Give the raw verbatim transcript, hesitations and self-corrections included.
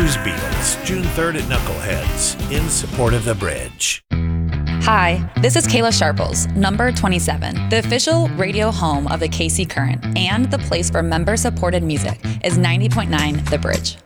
Blues Beatles, June third at Knuckleheads, in support of the bridge. Hi, this is Kayla Sharples, number twenty-seven. The official radio home of the K C Current and the place for member-supported music is ninety point nine The Bridge.